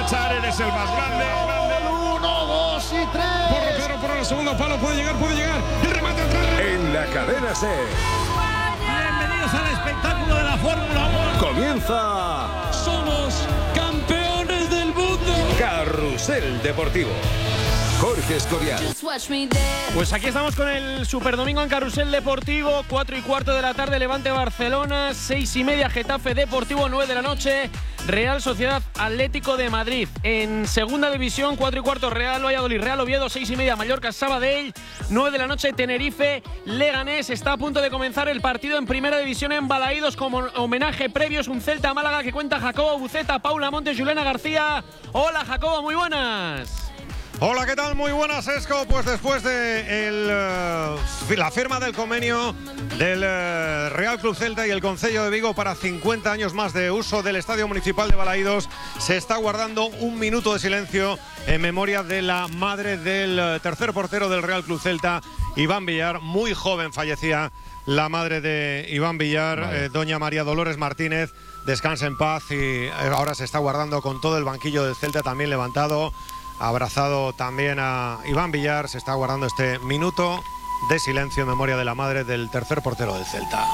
marchar, eres el más grande. 1, 2 y 3. Por el segundo palo, puede llegar. El remate atrás. En la cadena SER. Bienvenidos al espectáculo de la Fórmula 1. Comienza. Somos campeones del mundo. Carrusel Deportivo. Jorge Escorial. Pues aquí estamos con el Superdomingo en Carrusel Deportivo. 4:15 de la tarde, Levante Barcelona. 6:30 Getafe Deportivo. 9 de la noche, Real Sociedad Atlético de Madrid. En segunda división, 4:15 Real Valladolid, Real Oviedo. 6:30 Mallorca Sabadell. 9 de la noche, Tenerife Leganés. Está a punto de comenzar el partido en primera división en Balaídos. Como homenaje previo es un Celta Málaga que cuenta Jacobo Buceta, Paula Montes, Juliana García. Hola Jacobo, muy buenas. Hola, ¿qué tal? Muy buenas, Esco. Pues después de la firma del convenio del Real Club Celta y el Concello de Vigo para 50 años más de uso del Estadio Municipal de Balaídos, se está guardando un minuto de silencio en memoria de la madre del tercer portero del Real Club Celta, Iván Villar. Muy joven fallecía la madre de Iván Villar, doña María Dolores Martínez. Descansa en paz, y ahora se está guardando con todo el banquillo del Celta también levantado. Abrazado también a Iván Villar, se está guardando este minuto de silencio en memoria de la madre del tercer portero del Celta.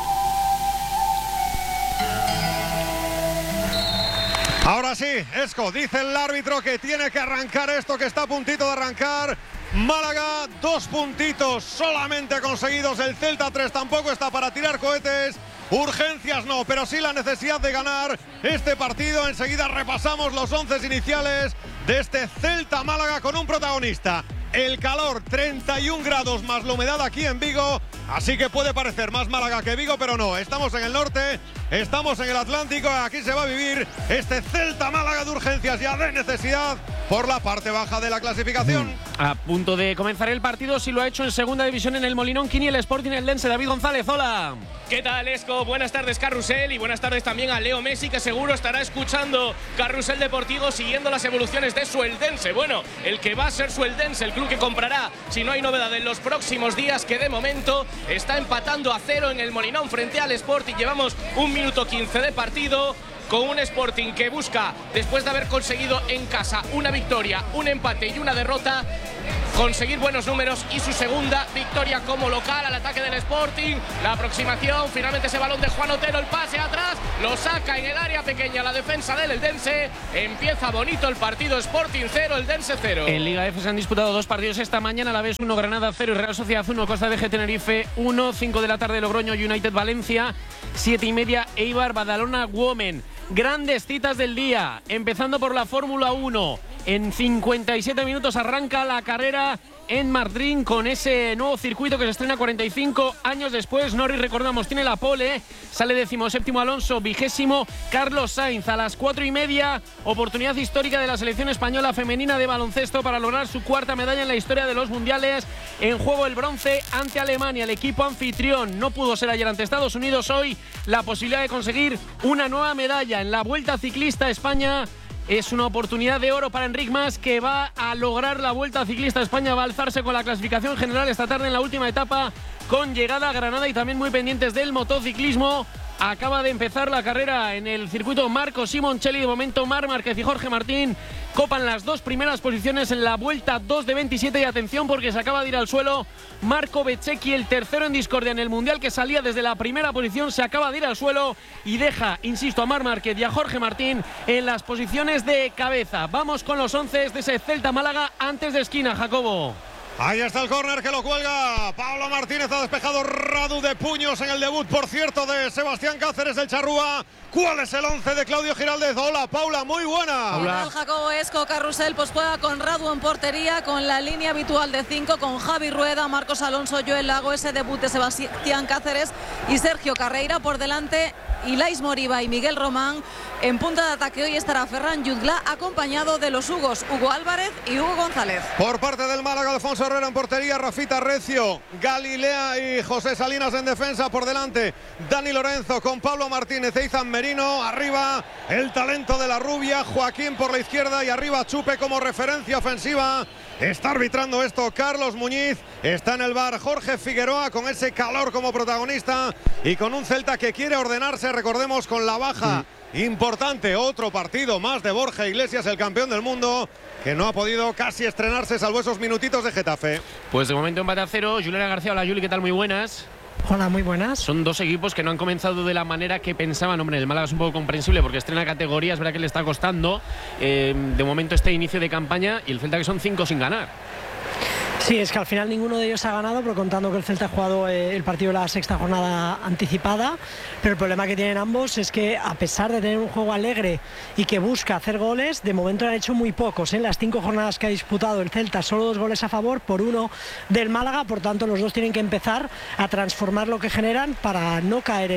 Ahora sí, Esco, dice el árbitro que tiene que arrancar esto, que está a puntito de arrancar. Málaga, 2 puntitos solamente conseguidos, el Celta 3, tampoco está para tirar cohetes. Urgencias no, pero sí la necesidad de ganar este partido. Enseguida repasamos los 11 iniciales de este Celta Málaga con un protagonista. El calor, 31 grados más la humedad aquí en Vigo, así que puede parecer más Málaga que Vigo, pero no. Estamos en el norte, estamos en el Atlántico, aquí se va a vivir este Celta Málaga de urgencias ya de necesidad por la parte baja de la clasificación. A punto de comenzar el partido, si lo ha hecho en segunda división en el Molinón, Quini, el Sporting Eldense. David González, hola. ¿Qué tal, Esco? Buenas tardes, Carrusel, y buenas tardes también a Leo Messi, que seguro estará escuchando Carrusel Deportivo siguiendo las evoluciones de su Eldense. Bueno, el que va a ser su Eldense, el club que comprará, si no hay novedad en los próximos días, que de momento está empatando a 0 en el Molinón frente al Sporting. Llevamos 1 minuto 15 de partido, con un Sporting que busca, después de haber conseguido en casa una victoria, un empate y una derrota, conseguir buenos números y su segunda victoria como local. Al ataque del Sporting, la aproximación, finalmente ese balón de Juan Otero, el pase atrás, lo saca en el área pequeña la defensa del Eldense. Empieza bonito el partido, Sporting 0, Eldense 0. En Liga F se han disputado 2 partidos esta mañana, a la vez 1 Granada 0 y Real Sociedad 1, Costa de Tenerife 1, 5 de la tarde Logroño United Valencia, 7:30 Eibar Badalona Women. Grandes citas del día, empezando por la Fórmula 1. En 57 minutos arranca la carrera en Madrid con ese nuevo circuito que se estrena 45 años después. Norris, recordamos, tiene la pole, sale 17º Alonso, 20º Carlos Sainz. A las 4:30, oportunidad histórica de la selección española femenina de baloncesto para lograr su 4ª medalla en la historia de los mundiales. En juego el bronce ante Alemania, el equipo anfitrión. No pudo ser ayer ante Estados Unidos, hoy la posibilidad de conseguir una nueva medalla en la Vuelta Ciclista a España. Es una oportunidad de oro para Enric Mas, que va a lograr la Vuelta Ciclista a España. Va a alzarse con la clasificación general esta tarde en la última etapa, con llegada a Granada, y también muy pendientes del motociclismo. Acaba de empezar la carrera en el circuito Marco Simoncelli. De momento, Marc Márquez y Jorge Martín copan las 2 primeras posiciones en la vuelta 2 de 27. Y atención, porque se acaba de ir al suelo Marco Bezzecchi, el tercero en discordia en el Mundial, que salía desde la primera posición. Se acaba de ir al suelo y deja, insisto, a Marc Márquez y a Jorge Martín en las posiciones de cabeza. Vamos con los 11 de ese Celta Málaga antes de esquina, Jacobo. Ahí está el córner que lo cuelga Pablo Martínez. Ha despejado Radu de puños en el debut, por cierto, de Sebastián Cáceres, el charrúa. ¿Cuál es el 11 de Claudio Giraldez? Hola, Paula, muy buena. Hola, Jacobo. Esco. Carrusel pues juega con Radu en portería, con la línea habitual de 5, con Javi Rueda, Marcos Alonso, Joel Lago, ese debut de Sebastián Cáceres y Sergio Carreira. Por delante, Ilais Moriba y Miguel Román. En punta de ataque hoy estará Ferran Jutgla, acompañado de los Hugos, Hugo Álvarez y Hugo González. Por parte del Málaga, Alfonso Herrera en portería, Rafita Recio, Galilea y José Salinas en defensa. Por delante, Dani Lorenzo con Pablo Martínez e Izan Merino. Arriba, el talento de la rubia, Joaquín por la izquierda, y arriba Chupe como referencia ofensiva. Está arbitrando esto Carlos Muñiz. Está en el bar Jorge Figueroa, con ese calor como protagonista y con un Celta que quiere ordenarse, recordemos, con la baja importante. Otro partido más de Borja Iglesias, el campeón del mundo, que no ha podido casi estrenarse salvo esos minutitos de Getafe. Pues de momento empate a 0. Juliana García, hola Juli, ¿qué tal? Muy buenas. Hola, muy buenas. Son dos equipos que no han comenzado de la manera que pensaban. Hombre, el Málaga es un poco comprensible porque estrena categoría, es verdad que le está costando de momento este inicio de campaña, y el Celta que son 5 sin ganar. Sí, es que al final ninguno de ellos ha ganado, pero contando que el Celta ha jugado el partido de la sexta jornada anticipada. Pero el problema que tienen ambos es que, a pesar de tener un juego alegre y que busca hacer goles, de momento han hecho muy pocos. En las 5 jornadas que ha disputado el Celta, solo 2 goles a favor por 1 del Málaga. Por tanto, los dos tienen que empezar a transformar lo que generan para no caer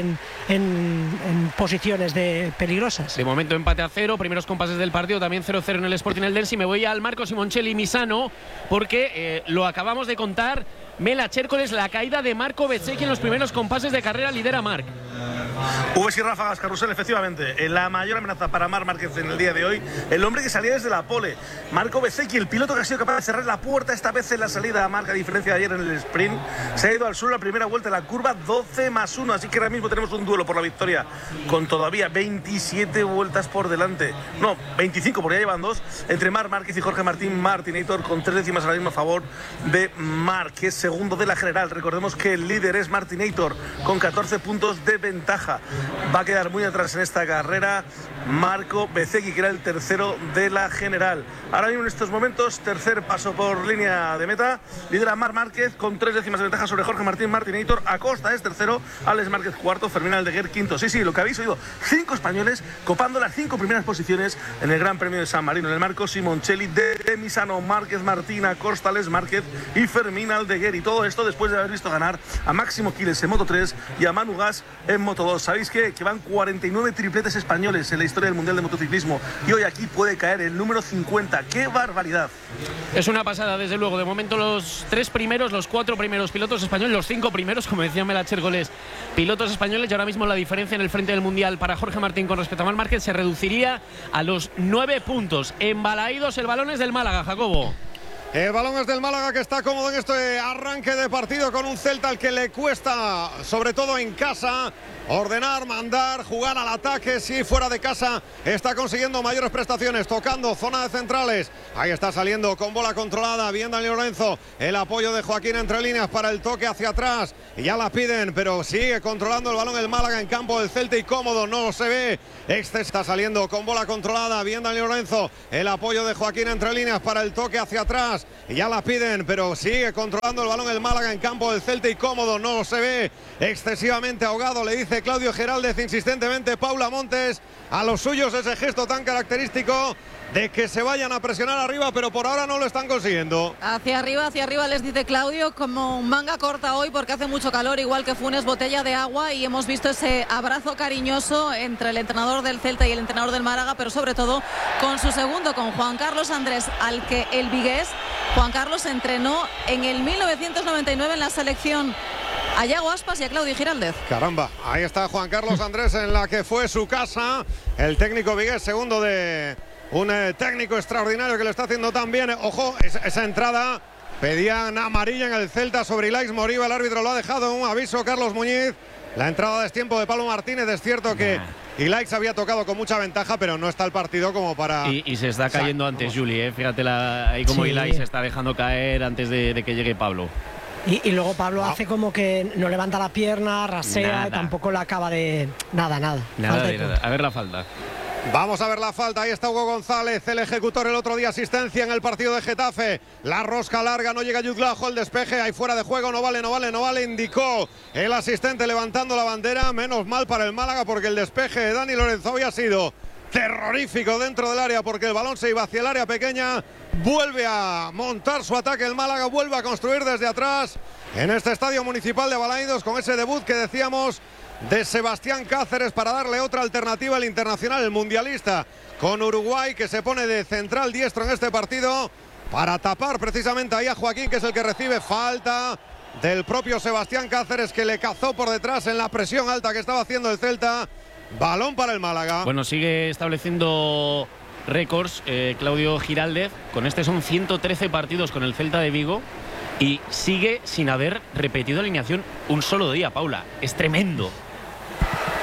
en posiciones peligrosas. De momento empate a 0, primeros compases del partido, también 0-0 en el Sporting Eldense. Y me voy al Marco Simoncelli Misano porque lo acabamos de contar. Mela Chércoles, la caída de Marco Bezzecchi en los primeros compases de carrera, lidera Marc. Uves y ráfagas, Carrusel, efectivamente. La mayor amenaza para Marc Márquez en el día de hoy, el hombre que salía desde la pole, Marco Bezzecchi, el piloto que ha sido capaz de cerrar la puerta esta vez en la salida a Marc, a diferencia de ayer en el sprint. Se ha ido al sur la primera vuelta de la curva 12+1, así que ahora mismo tenemos un duelo por la victoria con todavía 27 vueltas por delante. No, 25, porque ya llevan 2, entre Marc Márquez y Jorge Martín Martinator, con 3 décimas ahora mismo a favor de Marc, que es segundo de la general. Recordemos que el líder es Martinator con 14 puntos de ventaja. Va a quedar muy atrás en esta carrera Marco Bezzecchi, que era el tercero de la general. Ahora mismo en estos momentos, tercer paso por línea de meta, lidera Marc Márquez con 3 décimas de ventaja sobre Jorge Martín Martinator. Acosta es tercero, Alex Márquez cuarto, Fermín Aldeguer quinto. Sí, lo que habéis oído, 5 españoles copando las 5 primeras posiciones en el Gran Premio de San Marino. En el Marco Simoncelli de Misano, Márquez Martín, Acosta, Alex Márquez y Fermín Aldeguer. Y todo esto después de haber visto ganar a Máximo Quiles en Moto 3 y a Manu Gas en Moto 2. ¿Sabéis qué? Que van 49 tripletes españoles en la historia del Mundial de Motociclismo, y hoy aquí puede caer el número 50. ¡Qué barbaridad! Es una pasada, desde luego. De momento los 3 primeros, los 4 primeros pilotos españoles, los 5 primeros, como decía Mela Chércoles, pilotos españoles, y ahora mismo la diferencia en el frente del Mundial para Jorge Martín con respecto a Marc Márquez se reduciría a los 9 puntos. Embalaídos, el balón es del Málaga, Jacobo. El balón es del Málaga, que está cómodo en este arranque de partido con un Celta al que le cuesta, sobre todo en casa, ordenar, mandar, jugar al ataque. Sí, fuera de casa está consiguiendo mayores prestaciones, tocando zona de centrales. Ahí está saliendo con bola controlada, bien Dani Lorenzo. El apoyo de Joaquín entre líneas para el toque hacia atrás. Y ya la piden, pero sigue controlando el balón el Málaga en campo del Celta, y cómodo, no se ve. Está saliendo con bola controlada, bien Dani Lorenzo. El apoyo de Joaquín entre líneas para el toque hacia atrás. Y ya la piden, pero sigue controlando el balón el Málaga en campo del Celta, y cómodo, no se ve. Excesivamente ahogado, le dice Claudio Giraldez insistentemente Paula Montes a los suyos, ese gesto tan característico de que se vayan a presionar arriba, pero por ahora no lo están consiguiendo. Hacia arriba les dice Claudio, como manga corta hoy porque hace mucho calor, igual que Funes, botella de agua, y hemos visto ese abrazo cariñoso entre el entrenador del Celta y el entrenador del Málaga, pero sobre todo con su segundo, con Juan Carlos Andrés, al que el vigués Juan Carlos entrenó en el 1999 en la selección a Yago Aspas y a Claudio Giraldez. Caramba, ahí está Juan Carlos Andrés en la que fue su casa, el técnico vigués, segundo de un técnico extraordinario que lo está haciendo tan bien. Ojo, esa entrada, pedían amarilla en el Celta sobre Ilaix Moriba, el árbitro lo ha dejado, un aviso Carlos Muñiz. La entrada de destiempo de Pablo Martínez, es cierto que Ilaix había tocado con mucha ventaja, pero no está el partido como para... Y se está cayendo antes Juli, fíjate ahí como Ilaix se está dejando caer antes de que llegue Pablo. Y luego Pablo hace como que no levanta la pierna, rasea, y tampoco la acaba de... Nada. Nada. A ver la falta. Vamos a ver la falta, ahí está Hugo González, el ejecutor el otro día, asistencia en el partido de Getafe. La rosca larga, no llega Yuzlajo, el despeje, ahí fuera de juego, no vale, indicó el asistente levantando la bandera. Menos mal para el Málaga, porque el despeje de Dani Lorenzo había sido terrorífico dentro del área, porque el balón se iba hacia el área pequeña. Vuelve a montar su ataque el Málaga, vuelve a construir desde atrás en este estadio municipal de Balaídos, con ese debut que decíamos de Sebastián Cáceres para darle otra alternativa al internacional, el mundialista, con Uruguay, que se pone de central diestro en este partido para tapar precisamente ahí a Joaquín, que es el que recibe falta del propio Sebastián Cáceres, que le cazó por detrás en la presión alta que estaba haciendo el Celta. Balón para el Málaga. Bueno, sigue estableciendo récords Claudio Giraldez. Con este son 113 partidos con el Celta de Vigo y sigue sin haber repetido alineación un solo día, Paula. Es tremendo.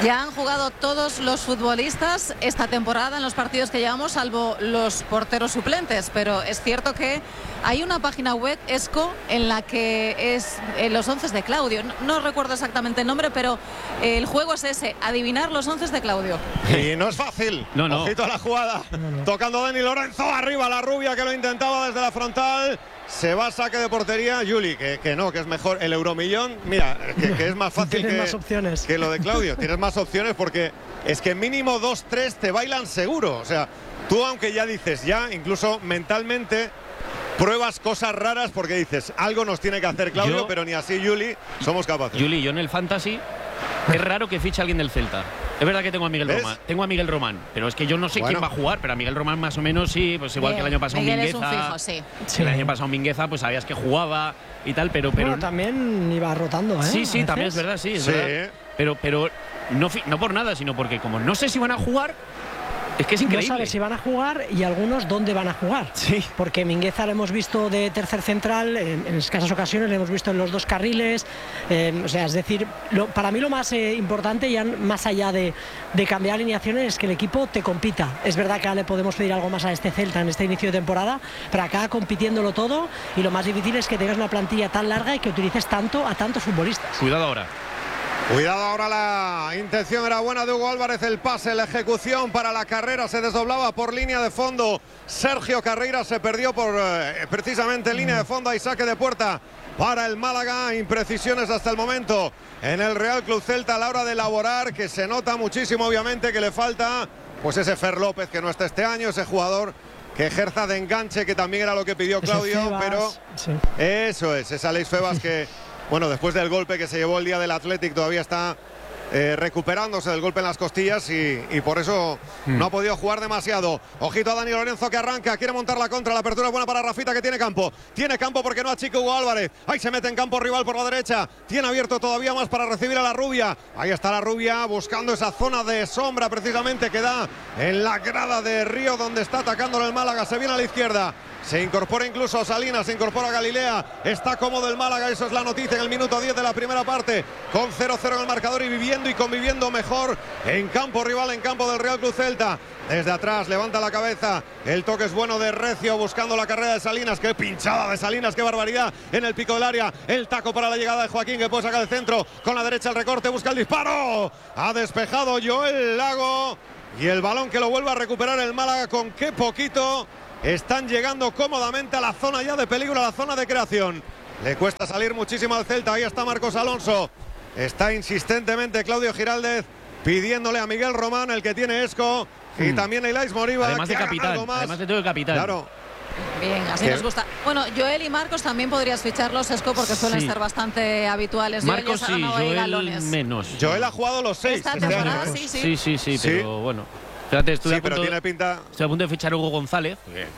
Ya han jugado todos los futbolistas esta temporada en los partidos que llevamos, salvo los porteros suplentes, pero es cierto que hay una página web, ESCO, en la que es los 11 de Claudio. No recuerdo exactamente el nombre, pero el juego es ese, adivinar los 11 de Claudio. Y no es fácil. No. Ojito a la jugada. Tocando Dani Lorenzo, arriba la rubia que lo intentaba desde la frontal. Se va a saque de portería. Juli, que no, que es mejor el euromillón. Mira, que es más fácil más opciones. que lo de Claudio. Tienes más opciones porque es que mínimo 2-3 te bailan seguro. O sea, tú aunque ya dices, ya incluso mentalmente pruebas cosas raras porque dices, algo nos tiene que hacer Claudio, pero ni así, Juli, somos capaces. Juli, yo en el Fantasy es raro que fiche a alguien del Celta. Es verdad que tengo a Miguel Román. Tengo a Miguel Román, pero es que yo no sé quién va a jugar, pero a Miguel Román más o menos sí, pues igual que el año pasado Miguel Mingueza. Es un fijo, sí. El año pasado Mingueza, pues sabías que jugaba y tal, pero bueno, también iba rotando, ¿eh? Sí, también es verdad, sí, es verdad. Pero no por nada, sino porque como no sé si van a jugar, es que es increíble. No sabes si van a jugar y algunos dónde van a jugar. Sí. Porque Mingueza lo hemos visto de tercer central en escasas ocasiones, lo hemos visto en los dos carriles. O sea, es decir, para mí lo más importante, ya más allá de cambiar alineaciones, es que el equipo te compita. Es verdad que ahora le podemos pedir algo más a este Celta en este inicio de temporada, pero acá compitiéndolo todo, y lo más difícil es que tengas una plantilla tan larga y que utilices tanto a tantos futbolistas. Cuidado ahora. Cuidado ahora, la intención era buena de Hugo Álvarez, el pase, la ejecución para la carrera, se desdoblaba por línea de fondo. Sergio Carreira se perdió por precisamente línea de fondo y saque de puerta para el Málaga. Imprecisiones hasta el momento en el Real Club Celta a la hora de elaborar, que se nota muchísimo obviamente que le falta pues ese Fer López que no está este año, ese jugador que ejerza de enganche, que también era lo que pidió Claudio, Febas, pero sí. Eso es Alex Febas que bueno, después del golpe que se llevó el día del Athletic todavía está recuperándose del golpe en las costillas y por eso no ha podido jugar demasiado. Ojito a Dani Lorenzo que arranca, quiere montar la contra, la apertura buena para Rafita que tiene campo porque no achica Hugo Álvarez. Ahí se mete en campo rival por la derecha, tiene abierto todavía más para recibir a la rubia. Ahí está la rubia buscando esa zona de sombra precisamente que da en la grada de Río donde está atacándolo el Málaga. Se viene a la izquierda. Se incorpora incluso Salinas, se incorpora Galilea. Está cómodo el Málaga, eso es la noticia en el minuto 10 de la primera parte. Con 0-0 en el marcador y viviendo y conviviendo mejor en campo rival, en campo del Real Club Celta. Desde atrás levanta la cabeza, el toque es bueno de Recio buscando la carrera de Salinas, qué pinchada de Salinas, qué barbaridad en el pico del área, el taco para la llegada de Joaquín que puede sacar el centro, con la derecha el recorte, busca el disparo, ha despejado Joel Lago y el balón que lo vuelve a recuperar el Málaga. Con qué poquito están llegando cómodamente a la zona ya de peligro, a la zona de creación. Le cuesta salir muchísimo al Celta, ahí está Marcos Alonso, está insistentemente Claudio Giraldez pidiéndole a Miguel Román, el que tiene Esco, y también a Ilais Moriba, además de capitán, además de todo el capitán. Claro. Bien, así nos gusta. Bueno, Joel y Marcos también podrías ficharlos, Esco, porque suelen ser bastante habituales. Marcos sí, Joel menos. Joel ha jugado los 6 esta temporada, año, sí, pero bueno. Fíjate, estoy tiene pinta. Estoy a punto de fichar a Hugo González,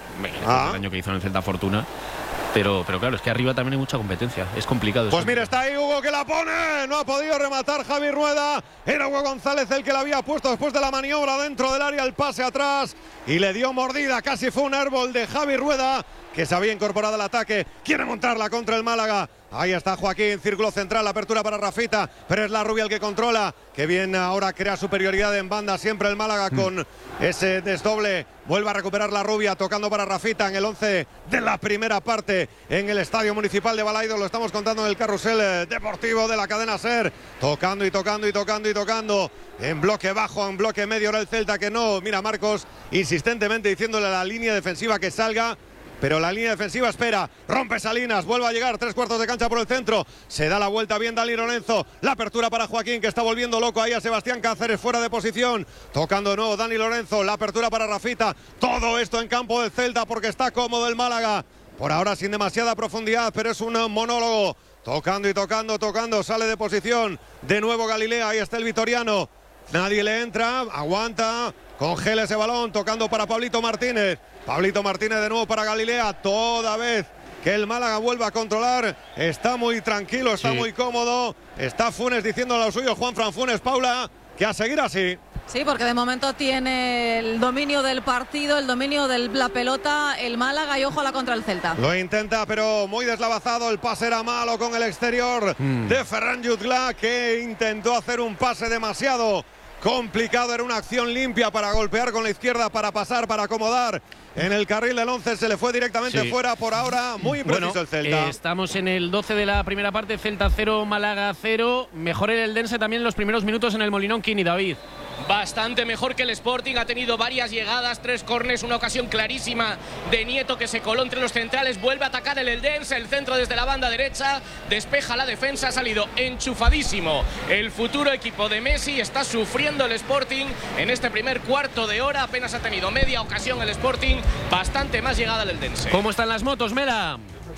el año que hizo en el Celta Fortuna. Pero claro, es que arriba también hay mucha competencia. Es complicado. Pues mira, está ahí Hugo que la pone. No ha podido rematar Javi Rueda. Era Hugo González el que la había puesto después de la maniobra dentro del área. El pase atrás y le dio mordida. Casi fue un árbol de Javi Rueda, que se había incorporado al ataque. Quiere montarla contra el Málaga. Ahí está Joaquín, círculo central, apertura para Rafita, pero es la rubia el que controla. Que bien ahora crea superioridad en banda siempre el Málaga con ese desdoble. Vuelve a recuperar la rubia, tocando para Rafita en el 11 de la primera parte en el Estadio Municipal de Balaidos. Lo estamos contando en el carrusel deportivo de la cadena SER. Tocando y tocando y tocando y tocando. En bloque bajo, en bloque medio ahora el Celta que no. Mira Marcos insistentemente diciéndole a la línea defensiva que salga. Pero la línea defensiva espera, rompe Salinas, vuelve a llegar, 3/4 de cancha por el centro, se da la vuelta bien Dani Lorenzo, la apertura para Joaquín que está volviendo loco ahí a Sebastián Cáceres fuera de posición, tocando de nuevo Dani Lorenzo, la apertura para Rafita, todo esto en campo del Celta porque está cómodo el Málaga, por ahora sin demasiada profundidad, pero es un monólogo, tocando y tocando, sale de posición, de nuevo Galilea, ahí está el vitoriano, nadie le entra, aguanta, congela ese balón, tocando para Pablito Martínez. Pablito Martínez de nuevo para Galilea, toda vez que el Málaga vuelva a controlar, está muy tranquilo, está muy cómodo, está Funes diciéndole a lo suyo, Juanfran Funes, Paula, que a seguir así. Sí, porque de momento tiene el dominio del partido, el dominio de la pelota, el Málaga, y ojo a la contra el Celta. Lo intenta, pero muy deslavazado, el pase era malo con el exterior de Ferran Jutgla, que intentó hacer un pase demasiado complicado, era una acción limpia para golpear con la izquierda, para pasar, para acomodar en el carril del 11, se le fue directamente fuera. Por ahora muy impreciso el Celta. Estamos en el 12 de la primera parte, Celta 0, Málaga 0. Mejor el Eldense también en los primeros minutos en el Molinón, Kini, David. Bastante mejor que el Sporting, ha tenido varias llegadas, 3 córners, una ocasión clarísima de Nieto que se coló entre los centrales, vuelve a atacar el Eldense, el centro desde la banda derecha, despeja la defensa, ha salido enchufadísimo el futuro equipo de Messi, está sufriendo el Sporting en este primer cuarto de hora, apenas ha tenido media ocasión el Sporting, bastante más llegada el Eldense. ¿Cómo están las motos, Mela?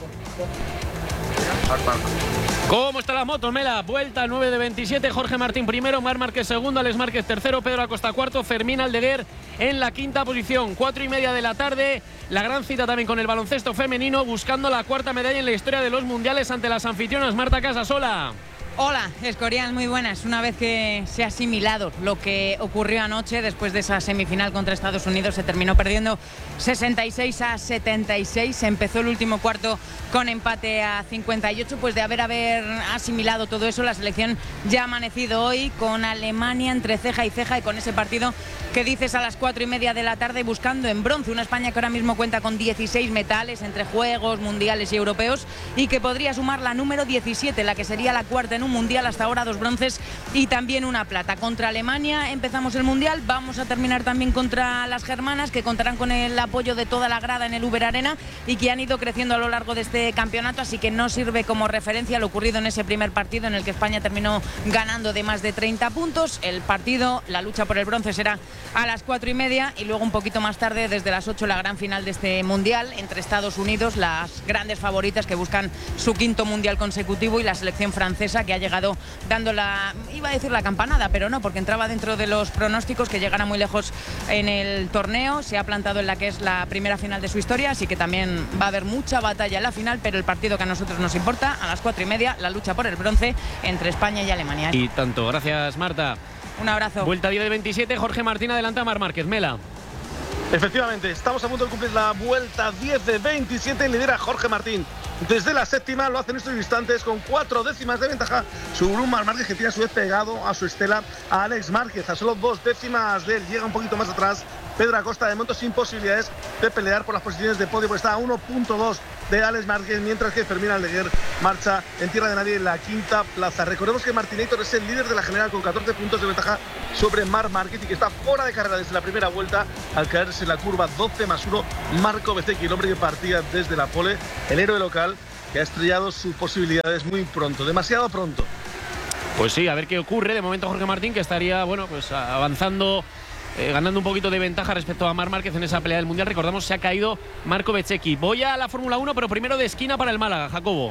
¿Cómo están las motos, Mela? Vuelta 9 de 27, Jorge Martín primero, Marc Márquez segundo, Alex Márquez tercero, Pedro Acosta cuarto, Fermín Aldeguer en la quinta posición. 4:30 de la tarde, la gran cita también con el baloncesto femenino, buscando la cuarta medalla en la historia de los mundiales ante las anfitrionas. Marta Casasola. Hola, Escorial, muy buenas. Una vez que se ha asimilado lo que ocurrió anoche, después de esa semifinal contra Estados Unidos, se terminó perdiendo 66-76. Se empezó el último cuarto con empate a 58. Pues de haber asimilado todo eso, la selección ya ha amanecido hoy con Alemania entre ceja y ceja y con ese partido que dices a las 4:30 de la tarde, buscando en bronce una España que ahora mismo cuenta con 16 metales entre juegos, mundiales y europeos, y que podría sumar la número 17, la que sería la cuarta en un mundial, hasta ahora 2 bronces y también una plata. Contra Alemania empezamos el mundial, vamos a terminar también contra las germanas, que contarán con el apoyo de toda la grada en el Uber Arena y que han ido creciendo a lo largo de este campeonato, así que no sirve como referencia lo ocurrido en ese primer partido en el que España terminó ganando de más de 30 puntos. El partido, la lucha por el bronce, será a las 4:30 y luego un poquito más tarde, desde las 8, la gran final de este mundial entre Estados Unidos, las grandes favoritas que buscan su 5º mundial consecutivo, y la selección francesa, que ha llegado dando iba a decir la campanada, pero no, porque entraba dentro de los pronósticos, que llegara muy lejos en el torneo. Se ha plantado en la que es la primera final de su historia, así que también va a haber mucha batalla en la final, pero el partido que a nosotros nos importa, a las 4:30, la lucha por el bronce entre España y Alemania. Y tanto, gracias, Marta. Un abrazo. Vuelta 10 de 27, Jorge Martín adelanta a Marc Márquez. Mela. Efectivamente, estamos a punto de cumplir la vuelta 10 de 27, lidera Jorge Martín. Desde la séptima lo hace en estos instantes con 4 décimas de ventaja sobre un Marc Márquez que tiene a su vez pegado a su estela a Alex Márquez. A solo 2 décimas de él, llega un poquito más atrás Pedro Acosta, de momento sin posibilidades de pelear por las posiciones de podio, porque está a 1.2 de Alex Márquez, mientras que Fermín Aldeguer marcha en tierra de nadie en la 5ª plaza. Recordemos que Martinator es el líder de la general con 14 puntos de ventaja sobre Marc Márquez y que está fuera de carrera desde la primera vuelta al caerse en la curva 12+1 Marco Bezzecchi, el hombre que partía desde la pole, el héroe local, que ha estrellado sus posibilidades muy pronto, demasiado pronto. Pues sí, a ver qué ocurre. De momento Jorge Martín, que estaría, bueno, pues avanzando, ganando un poquito de ventaja respecto a Marc Márquez en esa pelea del Mundial. Recordamos, se ha caído Marco Bezzecchi. Voy a la Fórmula 1, pero primero de esquina para el Málaga, Jacobo.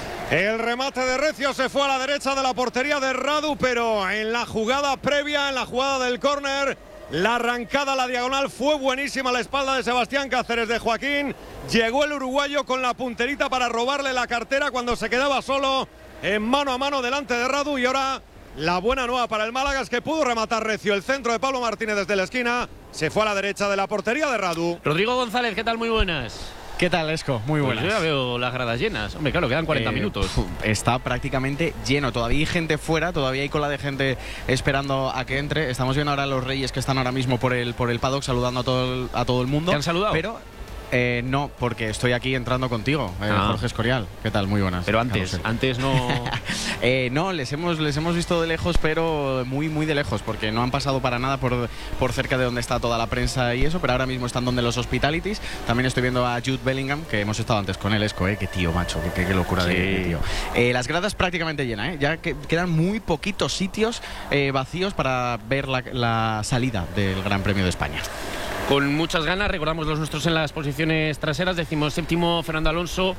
El remate de Recio se fue a la derecha de la portería de Radu, pero en la jugada previa, en la jugada del córner, la arrancada a la diagonal fue buenísima a la espalda de Sebastián Cáceres, de Joaquín. Llegó el uruguayo con la punterita para robarle la cartera cuando se quedaba solo en mano a mano delante de Radu, y ahora la buena nueva para el Málaga es que pudo rematar Recio. El centro de Pablo Martínez desde la esquina se fue a la derecha de la portería de Radu. Rodrigo González, ¿qué tal? Muy buenas. ¿Qué tal, Esco? Muy buenas. Pues yo ya veo las gradas llenas. Hombre, claro, quedan 40 minutos. Está prácticamente lleno. Todavía hay gente fuera, todavía hay cola de gente esperando a que entre. Estamos viendo ahora a los Reyes que están ahora mismo por el paddock saludando a todo el mundo. ¿Te han saludado? Pero no, porque estoy aquí entrando contigo, Jorge Escorial. ¿Qué tal? Muy buenas. Pero antes no... no, les hemos visto de lejos, pero muy, muy de lejos, porque no han pasado para nada por cerca de donde está toda la prensa y eso, pero ahora mismo están donde los hospitalities. También estoy viendo a Jude Bellingham, que hemos estado antes con él, Esco, qué tío, macho, qué locura de tío. Las gradas prácticamente llenas, ya que quedan muy poquitos sitios vacíos para ver la salida del Gran Premio de España. Con muchas ganas, recordamos los nuestros en las posiciones traseras, 17º Fernando Alonso,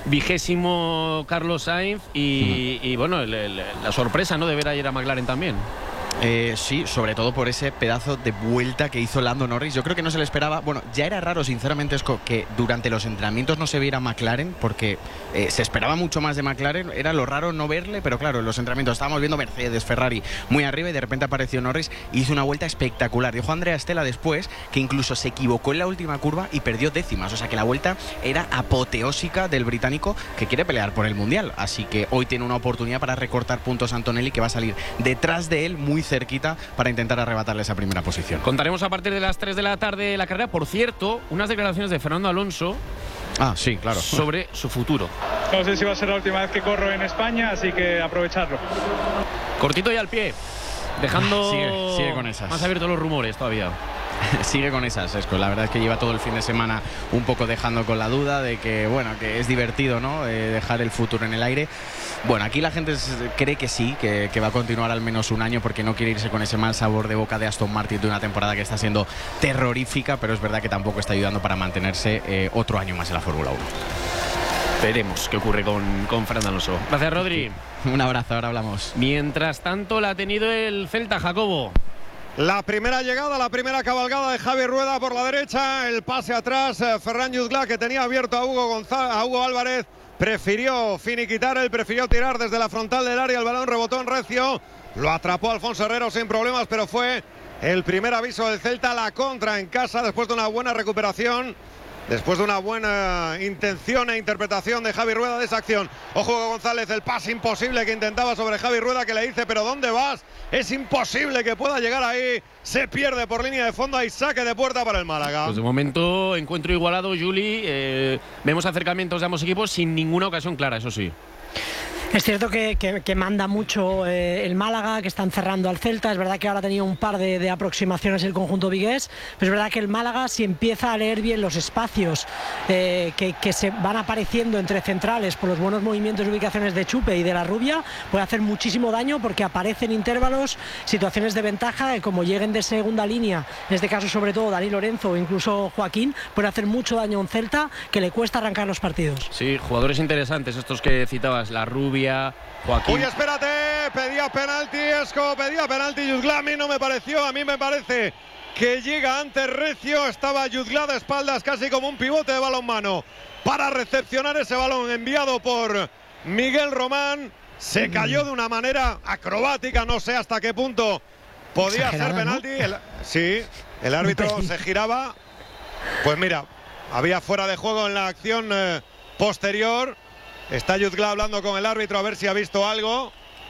20º Carlos Sainz y bueno, la sorpresa, ¿no?, de ver ayer a McLaren también. Sí, sobre todo por ese pedazo de vuelta que hizo Lando Norris. Yo creo que no se le esperaba. Bueno, ya era raro, sinceramente, que durante los entrenamientos no se viera McLaren, porque se esperaba mucho más de McLaren. Era lo raro no verle, pero claro, en los entrenamientos estábamos viendo Mercedes, Ferrari muy arriba y de repente apareció Norris y hizo una vuelta espectacular. Dijo Andrea Stella después que incluso se equivocó en la última curva y perdió décimas. O sea que la vuelta era apoteósica del británico, que quiere pelear por el Mundial. Así que hoy tiene una oportunidad para recortar puntos a Antonelli, que va a salir detrás de él muy muy cerquita para intentar arrebatarle esa primera posición. Contaremos a partir de las 3 de la tarde la carrera. Por cierto, unas declaraciones de Fernando Alonso. Sí, claro. Sobre su futuro. No sé si va a ser la última vez que corro en España, así que aprovecharlo. Cortito y al pie. Dejando sigue con esas. más abiertos los rumores todavía. Sigue con esas, Esco. La verdad es que lleva todo el fin de semana un poco dejando con la duda de que, bueno, que es divertido, ¿no? Dejar el futuro en el aire. Bueno, aquí la gente cree que sí, que va a continuar al menos un año porque no quiere irse con ese mal sabor de boca de Aston Martin de una temporada que está siendo terrorífica, pero es verdad que tampoco está ayudando para mantenerse otro año más en la Fórmula 1. Veremos qué ocurre con Fernando Alonso. Gracias, Rodri. Un abrazo, ahora hablamos. Mientras tanto, la ha tenido el Celta, Jacobo. La primera llegada, la primera cabalgada de Javi Rueda por la derecha, el pase atrás, Ferran Jutgla, que tenía abierto a Hugo Álvarez, prefirió finiquitar, él prefirió tirar desde la frontal del área, el balón rebotó en recio, lo atrapó Alfonso Herrero sin problemas, pero fue el primer aviso del Celta, la contra en casa después de una buena recuperación. Después de una buena intención e interpretación de Javi Rueda de esa acción. Ojo González, el pase imposible que intentaba sobre Javi Rueda, que le dice, pero ¿dónde vas? Es imposible que pueda llegar ahí. Se pierde por línea de fondo y saque de puerta para el Málaga. Pues de momento, encuentro igualado, Juli. Vemos acercamientos de ambos equipos sin ninguna ocasión clara, eso sí. Es cierto que manda mucho el Málaga, que están cerrando al Celta. Es verdad que ahora ha tenido un par de aproximaciones el conjunto vigués, pero es verdad que el Málaga, si empieza a leer bien los espacios que se van apareciendo entre centrales por los buenos movimientos y ubicaciones de Chupe y de la Rubia, puede hacer muchísimo daño porque aparecen intervalos, situaciones de ventaja, que como lleguen de segunda línea, en este caso sobre todo Dani Lorenzo o incluso Joaquín, puede hacer mucho daño a un Celta que le cuesta arrancar los partidos. Sí, jugadores interesantes estos que citabas, la Rubia, Joaquín. Uy, espérate, pedía penalti Esco, pedía penalti Jutgla, a mí no me pareció, a mí me parece que llega antes recio, estaba Jutgla de espaldas casi como un pivote de balonmano para recepcionar ese balón enviado por Miguel Román, se cayó de una manera acrobática, no sé hasta qué punto podía ser penalti, ¿no? Sí, el árbitro se giraba, pues mira, había fuera de juego en la acción posterior. Está Jutgla hablando con el árbitro a ver si ha visto algo.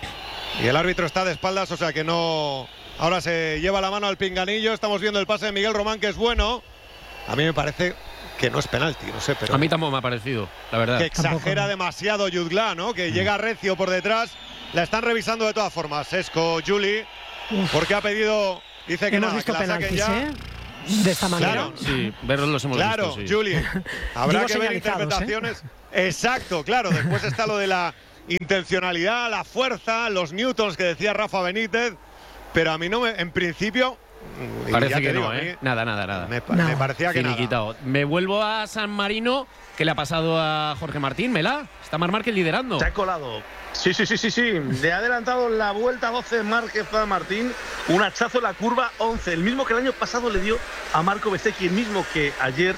Y el árbitro está de espaldas, o sea que no. Ahora se lleva la mano al pinganillo. Estamos viendo el pase de Miguel Román, que es bueno. A mí me parece que no es penalti, no sé, pero. A mí tampoco me ha parecido, la verdad. Que exagera demasiado Jutgla, ¿no? Que llega recio por detrás. La están revisando de todas formas. Esco, Juli, porque ha pedido. Dice que hemos visto penaltis, ya. De esta manera. Claro, sí, verlos los hemos visto. Claro, Juli. Habrá que ver interpretaciones. Exacto, claro. Después está lo de la intencionalidad, la fuerza, los newtons que decía Rafa Benítez. Pero a mí no me. En principio. Parece que no, ¿eh? Nada. Me parecía que nada. Me vuelvo a San Marino. ¿Qué le ha pasado a Jorge Martín? Mela. Está Marc Márquez liderando. Se ha colado. Sí. Le ha adelantado la vuelta 12 Márquez a Martín. Un hachazo en la curva 11. El mismo que el año pasado le dio a Marco Bezzecchi. El mismo que ayer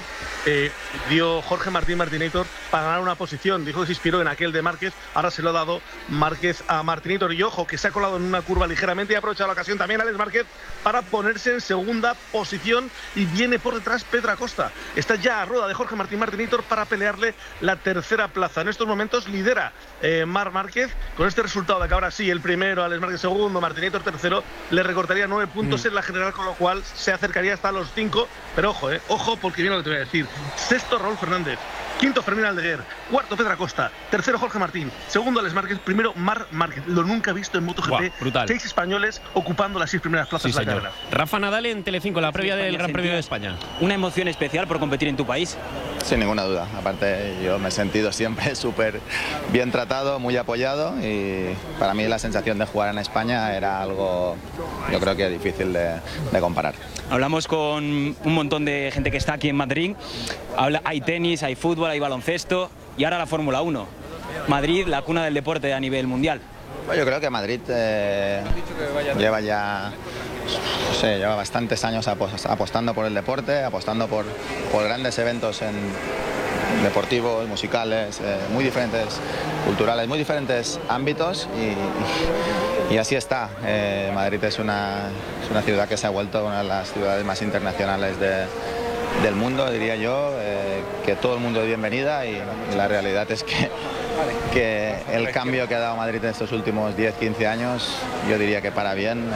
dio Jorge Martinator para ganar una posición. Dijo que se inspiró en aquel de Márquez. Ahora se lo ha dado Márquez a Martinator. Y ojo, que se ha colado en una curva ligeramente y ha aprovechado la ocasión también Alex Márquez para ponerse en segunda posición. Y viene por detrás Pedro Acosta. Está ya a rueda de Jorge Martinator para pelearle la tercera plaza. En estos momentos lidera Marc Márquez. Con este resultado de que ahora sí, el primero, Alex Márquez segundo, Martinator tercero, le recortaría 9 puntos en la general, con lo cual se acercaría hasta los 5. Pero ojo, porque viene lo que te voy a decir. Sexto, Raúl Fernández. Quinto, Fermín Aldeguer. Cuarto, Pedro Acosta. Tercero, Jorge Martín. Segundo, Alex Márquez. Primero, Marc Márquez. Lo nunca visto en MotoGP. Brutal. 6 españoles ocupando las 6 primeras plazas de la carrera. Rafa Nadal en Telecinco, la previa del Gran Premio de España. ¿Una emoción especial por competir en tu país? Sin ninguna duda. Aparte, yo me he sentido siempre súper bien tratado, muy apoyado, y para mí la sensación de jugar en España era algo, yo creo que difícil de comparar. Hablamos con un montón de gente que está aquí en Madrid. Hay tenis, hay fútbol, hay baloncesto y ahora la Fórmula 1. Madrid, la cuna del deporte a nivel mundial. Yo creo que Madrid lleva ya, no sé, lleva bastantes años apostando por el deporte, apostando por grandes eventos deportivos, musicales, muy diferentes, culturales, muy diferentes ámbitos, y así está. Madrid es una ciudad que se ha vuelto una de las ciudades más internacionales del mundo, diría yo, que todo el mundo es bienvenida, y la realidad es que que el cambio que ha dado Madrid en estos últimos 10-15 años, yo diría que para bien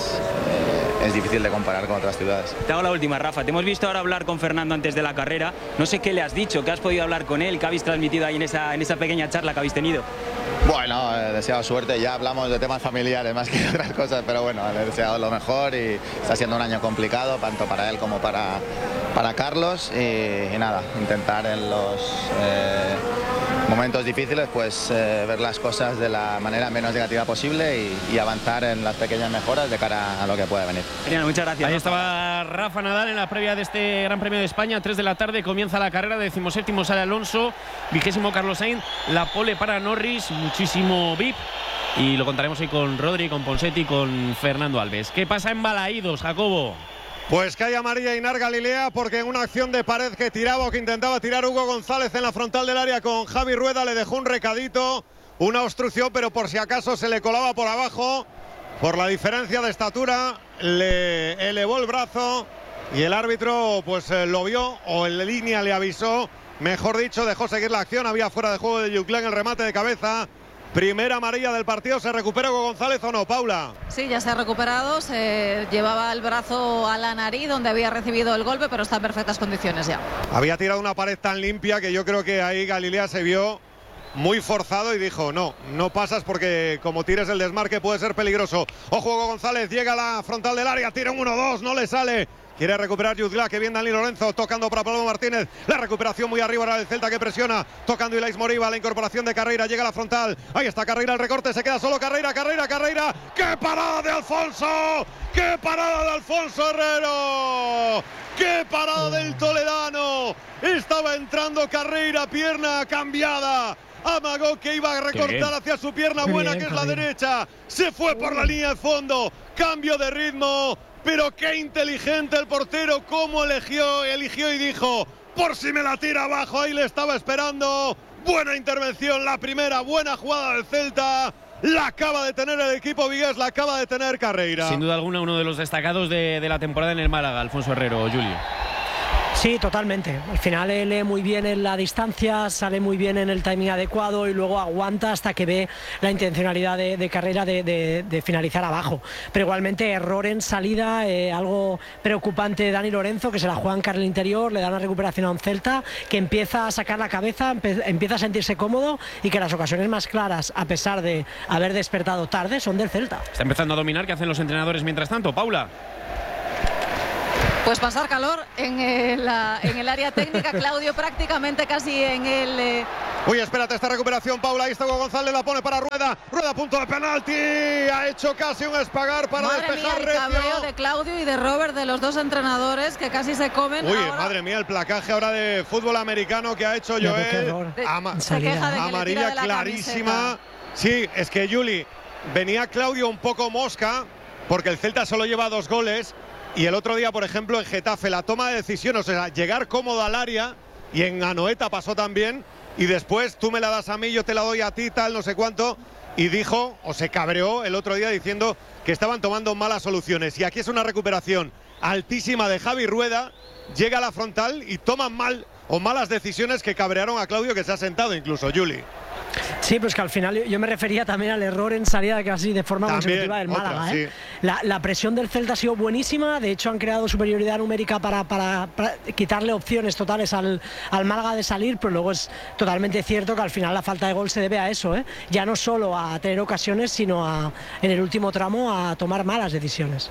es difícil de comparar con otras ciudades. Te hago la última, Rafa. Te hemos visto ahora hablar con Fernando antes de la carrera. No sé qué le has dicho, qué has podido hablar con él, qué habéis transmitido ahí en esa pequeña charla que habéis tenido. Bueno, he deseado suerte. Ya hablamos de temas familiares más que de otras cosas, pero bueno, le he deseado lo mejor y está siendo un año complicado, tanto para él como para Carlos. Y nada, intentar en los momentos difíciles pues ver las cosas de la manera menos negativa posible y avanzar en las pequeñas mejoras de cara a lo que pueda venir. Genial, muchas gracias. Ahí estaba Rafa Nadal en la previa de este Gran Premio de España. 3 de la tarde comienza la carrera. 17º sale Alonso, 20º Carlos Sainz, la pole para Norris, muchísimo VIP. Y lo contaremos hoy con Rodri, con Ponseti, con Fernando Alves. ¿Qué pasa en Balaídos, Jacobo? Pues cae amarilla Inar Galilea porque en una acción de pared que tiraba o que intentaba tirar Hugo González en la frontal del área con Javi Rueda, le dejó un recadito, una obstrucción, pero por si acaso se le colaba por abajo. Por la diferencia de estatura le elevó el brazo y el árbitro pues lo vio, o en línea le avisó, mejor dicho, dejó seguir la acción. Había fuera de juego de Juclán en el remate de cabeza. Primera amarilla del partido. ¿Se recupera Hugo González o no, Paula? Sí, ya se ha recuperado. Se llevaba el brazo a la nariz donde había recibido el golpe, pero está en perfectas condiciones ya. Había tirado una pared tan limpia que yo creo que ahí Galilea se vio muy forzado y dijo, no pasas porque como tires el desmarque puede ser peligroso. Ojo, Hugo González llega a la frontal del área, tira un 1-2, no le sale. Quiere recuperar Yuzla, que bien Dani Lorenzo, tocando para Pablo Martínez. La recuperación muy arriba ahora del Celta, que presiona, tocando Ilaix Moriba, la incorporación de Carreira, llega a la frontal. Ahí está Carreira, el recorte, se queda solo Carreira. ¡Qué parada de Alfonso! ¡Qué parada de Alfonso Herrero! ¡Qué parada del toledano! Estaba entrando Carreira, pierna cambiada. Amagó que iba a recortar hacia su pierna buena, que es la derecha. Se fue por la línea de fondo. Cambio de ritmo. Pero qué inteligente el portero, cómo eligió y dijo, por si me la tira abajo, ahí le estaba esperando. Buena intervención, la primera, buena jugada del Celta. La acaba de tener el equipo vigués, la acaba de tener Carreira. Sin duda alguna, uno de los destacados de la temporada en el Málaga, Alfonso Herrero, Julio. Sí, totalmente. Al final lee muy bien en la distancia, sale muy bien en el timing adecuado y luego aguanta hasta que ve la intencionalidad de Carreira de finalizar abajo. Pero igualmente error en salida, algo preocupante de Dani Lorenzo, que se la juega en carril interior, le da una recuperación a un Celta que empieza a sacar la cabeza, empieza a sentirse cómodo y que las ocasiones más claras, a pesar de haber despertado tarde, son del Celta. Está empezando a dominar. ¿Qué hacen los entrenadores mientras tanto, Paula? Pues pasar calor en el área técnica. Claudio prácticamente casi en el... Uy, espérate, esta recuperación, Paula. Ahí está Hugo González, la pone para Rueda. Rueda, punto de penalti. Ha hecho casi un espagar para despejar. El cabreo de Claudio y de Robert, de los dos entrenadores, que casi se comen. Uy, ahora... madre mía, el placaje ahora de fútbol americano que ha hecho Joel. Se queja de que amarilla le tira de clarísima. Camiseta. Sí, es que Juli, venía Claudio un poco mosca, porque el Celta solo lleva 2 goles. Y el otro día, por ejemplo, en Getafe, la toma de decisión, o sea, llegar cómodo al área, y en Anoeta pasó también, y después tú me la das a mí, yo te la doy a ti, tal, no sé cuánto, y dijo, o se cabreó el otro día diciendo que estaban tomando malas soluciones. Y aquí es una recuperación altísima de Javi Rueda, llega a la frontal y toman mal o malas decisiones que cabrearon a Claudio, que se ha sentado incluso, Juli. Sí, pues que al final yo me refería también al error en salida casi de forma consecutiva del Málaga. Sí. La presión del Celta ha sido buenísima, de hecho han creado superioridad numérica para quitarle opciones totales al Málaga de salir, pero luego es totalmente cierto que al final la falta de gol se debe a eso, ya no solo a tener ocasiones, sino en el último tramo a tomar malas decisiones.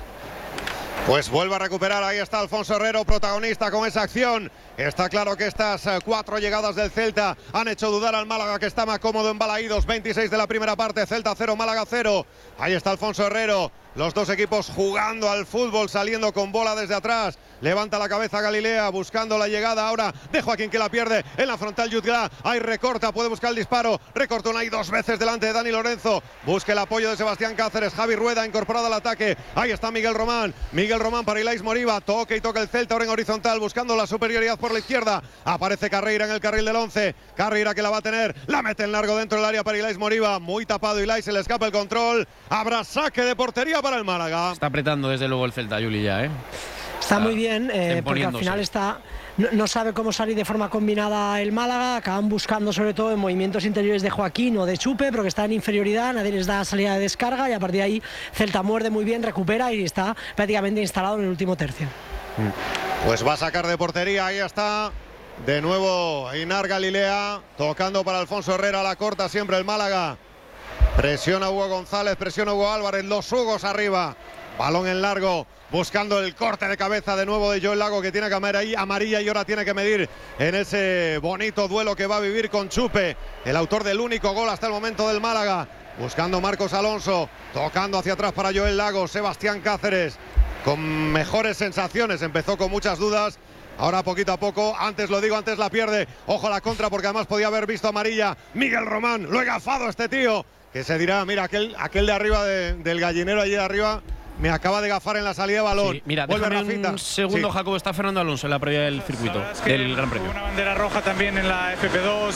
Pues vuelve a recuperar, ahí está Alfonso Herrero, protagonista con esa acción. Está claro que estas 4 llegadas del Celta han hecho dudar al Málaga, que está más cómodo en Balaídos. 26 de la primera parte, Celta 0, Málaga 0. Ahí está Alfonso Herrero, los dos equipos jugando al fútbol, saliendo con bola desde atrás. Levanta la cabeza Galilea, buscando la llegada ahora de Joaquín, que la pierde en la frontal. Yuzla, ahí recorta, puede buscar el disparo. Recortó ahí 2 veces delante de Dani Lorenzo. Busca el apoyo de Sebastián Cáceres. Javi Rueda incorporado al ataque. Ahí está Miguel Román. Miguel Román para Ilaix Moriba. Toca y toca el Celta ahora en horizontal, buscando la superioridad por la izquierda. Aparece Carreira en el carril del 11. Carreira que la va a tener. La mete en largo dentro del área para Ilaix Moriba. Muy tapado Ilaix, se le escapa el control. Habrá saque de portería para el Málaga. Está apretando desde luego el Celta, Juli, ya, Está muy bien, porque al final no sabe cómo salir de forma combinada el Málaga. Acaban buscando sobre todo en movimientos interiores de Joaquín o de Chupe, pero que está en inferioridad, nadie les da salida de descarga y a partir de ahí Celta muerde muy bien, recupera y está prácticamente instalado en el último tercio. Pues va a sacar de portería, ahí está. De nuevo Einar Galilea, tocando para Alfonso Herrera, la corta siempre el Málaga. Presiona Hugo González, presiona Hugo Álvarez, los Hugos arriba. Balón en largo, buscando el corte de cabeza de nuevo de Joel Lago, que tiene cámara ahí amarilla y ahora tiene que medir en ese bonito duelo que va a vivir con Chupe, el autor del único gol hasta el momento del Málaga. Buscando Marcos Alonso, tocando hacia atrás para Joel Lago, Sebastián Cáceres, con mejores sensaciones, empezó con muchas dudas. Ahora poquito a poco, antes lo digo, antes la pierde. Ojo a la contra porque además podía haber visto amarilla. Miguel Román, lo he gafado este tío. Que se dirá, mira, aquel de arriba del gallinero allí de arriba me acaba de gafar en la salida de balón. Sí, mira, vuelve déjame un segundo, sí. Jacobo, está Fernando Alonso en la previa del circuito, del Gran Premio. Una bandera roja también en la FP2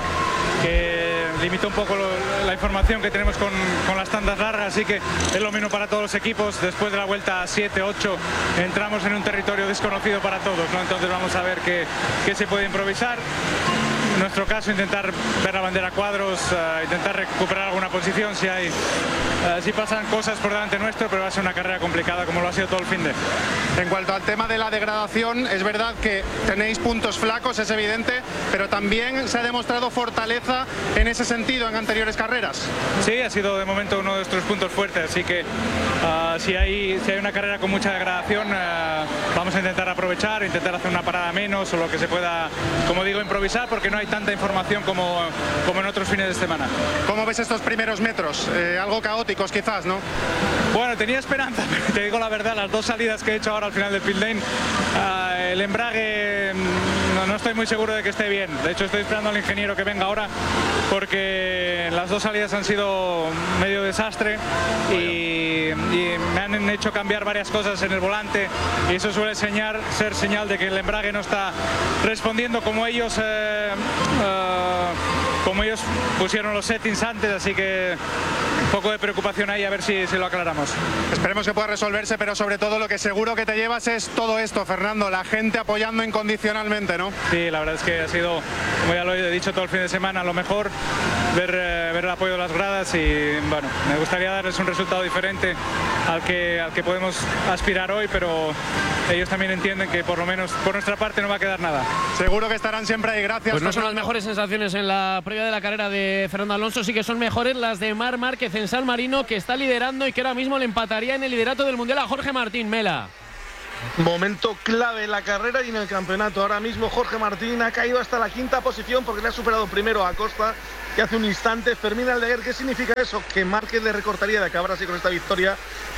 que limitó un poco la información que tenemos con las tandas largas, así que es lo mismo para todos los equipos. Después de la vuelta 7-8 entramos en un territorio desconocido para todos, ¿no? Entonces vamos a ver qué se puede improvisar. En nuestro caso, intentar ver la bandera a cuadros, intentar recuperar alguna posición si pasan cosas por delante nuestro, pero va a ser una carrera complicada como lo ha sido todo el fin de. En cuanto al tema de la degradación, es verdad que tenéis puntos flacos, es evidente, pero también se ha demostrado fortaleza en ese sentido en anteriores carreras. Sí, ha sido de momento uno de nuestros puntos fuertes, así que si hay una carrera con mucha degradación, vamos a intentar aprovechar, intentar hacer una parada menos o lo que se pueda, como digo, improvisar, porque no hay tanta información como en otros fines de semana. ¿Cómo ves estos primeros metros? Algo caóticos quizás, ¿no? Bueno, tenía esperanza, pero te digo la verdad, las dos salidas que he hecho ahora al final del pit lane, el embrague no estoy muy seguro de que esté bien. De hecho, estoy esperando al ingeniero que venga ahora porque las dos salidas han sido medio desastre y me han hecho cambiar varias cosas en el volante y eso suele ser señal de que el embrague no está respondiendo como ellos pusieron los settings antes, así que un poco de preocupación ahí, a ver si lo aclaramos. Esperemos que pueda resolverse, pero sobre todo lo que seguro que te llevas es todo esto, Fernando, la gente apoyando incondicionalmente, ¿no? Sí, la verdad es que ha sido, como ya lo he dicho todo el fin de semana, lo mejor ver el apoyo de las gradas y bueno, me gustaría darles un resultado diferente al que podemos aspirar hoy, pero ellos también entienden que por lo menos por nuestra parte no va a quedar nada. Seguro que estarán siempre ahí, gracias. Pues no son las mejores sensaciones en la previa de la carrera de Fernando Alonso, sí que son mejores las de Marc Márquez en San Marino, que está liderando y que ahora mismo le empataría en el liderato del Mundial a Jorge Martín. Mela. Momento clave en la carrera y en el campeonato. Ahora mismo Jorge Martín ha caído hasta la quinta posición porque le ha superado primero a Costa, que hace un instante Fermín Aldeguer. ¿Qué significa eso? Que Márquez le recortaría de acabar así con esta victoria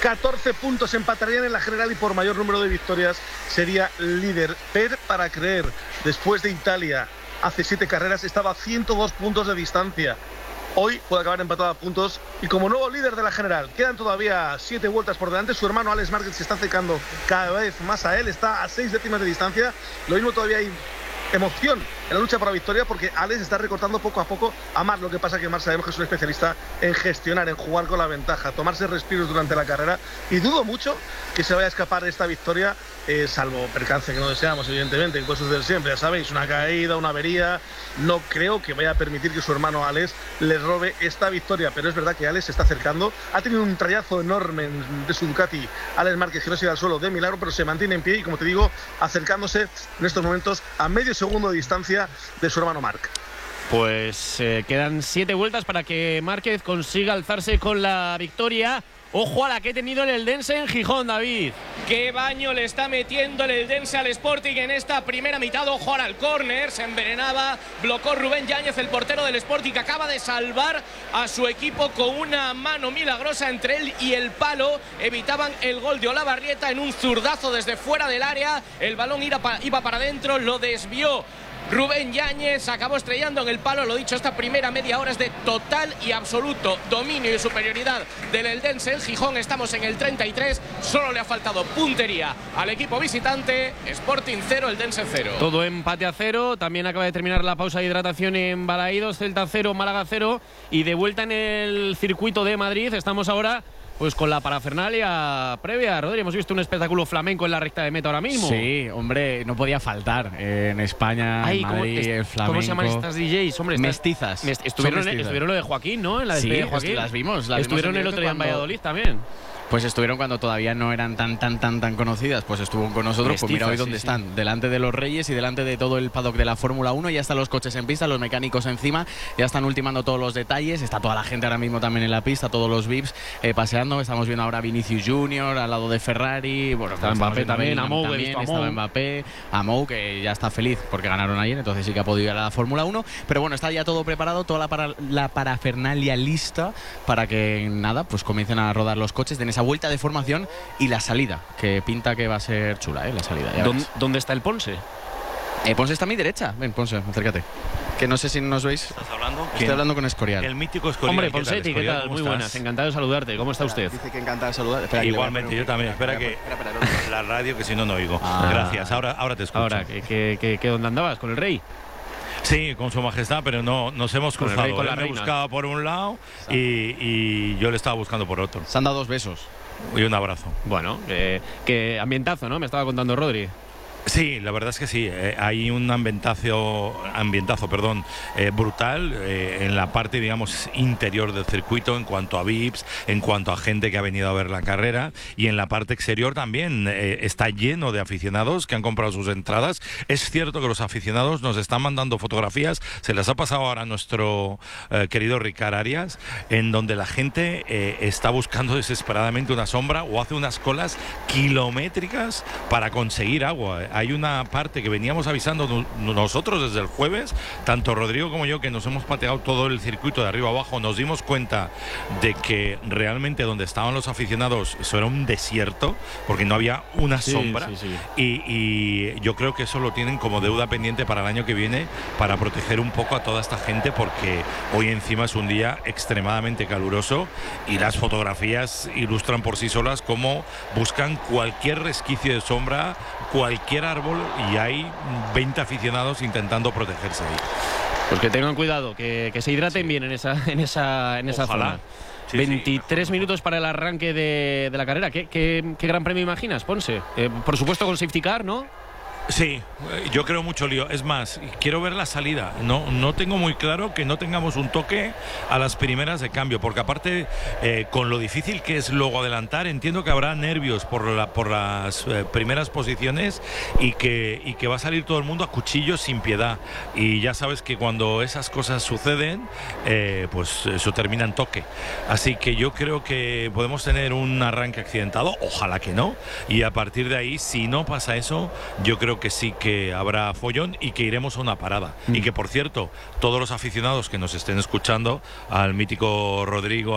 14 puntos, empatarían en la general y por mayor número de victorias sería líder. Pero para creer, después de Italia hace 7 carreras estaba a 102 puntos de distancia. Hoy puede acabar empatado a puntos y como nuevo líder de la general quedan todavía 7 vueltas por delante. Su hermano Alex Márquez se está acercando cada vez más a él, está a 6 décimas de distancia. Lo mismo, todavía hay emoción en la lucha por la victoria porque Alex está recortando poco a poco a Marc. Lo que pasa que Marc sabemos que es un especialista en gestionar, en jugar con la ventaja, tomarse respiros durante la carrera y dudo mucho que se vaya a escapar de esta victoria, salvo percance que no deseamos, evidentemente, cosas del siempre, ya sabéis, una caída, una avería. No creo que vaya a permitir que su hermano Alex le robe esta victoria, pero es verdad que Alex se está acercando. Ha tenido un trayazo enorme de su Ducati Alex Márquez, que no se iba al suelo de milagro, pero se mantiene en pie y, como te digo, acercándose en estos momentos a medio segundo de distancia de su hermano Marc. Pues quedan 7 vueltas para que Márquez consiga alzarse con la victoria. Ojo a la que ha tenido el Eldense en Gijón, David. Qué baño le está metiendo el Eldense al Sporting en esta primera mitad. Ojo al córner, se envenenaba, blocó Rubén Yáñez, el portero del Sporting, que acaba de salvar a su equipo con una mano milagrosa entre él y el palo. Evitaban el gol de Olavarrieta en un zurdazo desde fuera del área. El balón iba para adentro, lo desvió Rubén Yáñez, acabó estrellando en el palo. Lo dicho, esta primera media hora es de total y absoluto dominio y superioridad del Eldense en Gijón. Estamos en el 33, solo le ha faltado puntería al equipo visitante. Sporting 0, Eldense 0. Todo empate a 0, también acaba de terminar la pausa de hidratación en Balaídos. Celta 0, Málaga 0 y de vuelta en el circuito de Madrid. Estamos ahora pues con la parafernalia previa. Rodri, hemos visto un espectáculo flamenco en la recta de meta ahora mismo. Sí, hombre, no podía faltar en España, en Madrid, el flamenco. ¿Cómo se llaman estas DJs? Hombre, mestizas. Estuvieron lo de Joaquín, ¿no? En la despedida de Joaquín. Las vimos. Estuvieron el otro día en Valladolid también. Pues estuvieron cuando todavía no eran tan conocidas, pues estuvo con nosotros. Mestizas, pues mira hoy dónde están, delante de los Reyes y delante de todo el paddock de la Fórmula 1. Ya están los coches en pista, los mecánicos encima, ya están ultimando todos los detalles. Está toda la gente ahora mismo también en la pista, todos los VIPs paseando. Estamos viendo ahora a Vinicius Junior al lado de Ferrari. Bueno, está Mbappé también, Amou, estaba Mbappé, Amou, que ya está feliz porque ganaron ayer, entonces sí que ha podido ir a la Fórmula 1. Pero bueno, está ya todo preparado, toda la parafernalia lista para que nada, pues comiencen a rodar los coches en esa vuelta de formación y la salida, que pinta que va a ser chula, la salida. ¿Dónde está el Ponce? Ponce está a mi derecha. Ven, Ponce, acércate. Que no sé si nos veis. ¿Estás hablando? Estoy hablando con Escorial. El mítico Escorial. Hombre, Ponsetti, ¿qué tal? Muy buenas, encantado de saludarte. ¿Cómo está usted? Dice que encantado de saludar. Espera, igualmente, yo también. Espera, la radio, que si no, no oigo. Gracias, ahora te escucho. Ahora, ¿dónde andabas? ¿Con el rey? Sí, con su majestad, pero no nos hemos cruzado. Él me buscaba por un lado y yo le estaba buscando por otro. Se han dado 2 besos. Y un abrazo. Bueno, que ambientazo, ¿no? Me estaba contando Rodri. Sí, la verdad es que sí. Hay un ambientazo brutal en la parte, digamos, interior del circuito en cuanto a VIPs, en cuanto a gente que ha venido a ver la carrera, y en la parte exterior también está lleno de aficionados que han comprado sus entradas. Es cierto que los aficionados nos están mandando fotografías, se las ha pasado ahora a nuestro querido Ricard Arias, en donde la gente está buscando desesperadamente una sombra o hace unas colas kilométricas para conseguir agua. Hay una parte que veníamos avisando nosotros desde el jueves, tanto Rodrigo como yo, que nos hemos pateado todo el circuito de arriba abajo, nos dimos cuenta de que realmente donde estaban los aficionados eso era un desierto, porque no había una sombra. Y yo creo que eso lo tienen como deuda pendiente para el año que viene, para proteger un poco a toda esta gente, porque hoy encima es un día extremadamente caluroso y las fotografías ilustran por sí solas cómo buscan cualquier resquicio de sombra, cualquier árbol, y hay 20 aficionados intentando protegerse ahí. Pues que tengan cuidado, que se hidraten bien en esa zona. 23 minutos para el arranque de la carrera. ¿Qué gran premio imaginas, Ponce? Por supuesto con safety car, ¿no? Sí, yo creo mucho lío. Es más, quiero ver la salida. No tengo muy claro que no tengamos un toque a las primeras de cambio, porque aparte, con lo difícil que es luego adelantar, entiendo que habrá nervios por las primeras posiciones y que va a salir todo el mundo a cuchillo sin piedad. Y ya sabes que cuando esas cosas suceden, pues eso termina en toque. Así que yo creo que podemos tener un arranque accidentado, ojalá que no. Y a partir de ahí, si no pasa eso, yo creo que sí que habrá follón y que iremos a una parada. Y que, por cierto, todos los aficionados que nos estén escuchando, al mítico Rodrigo,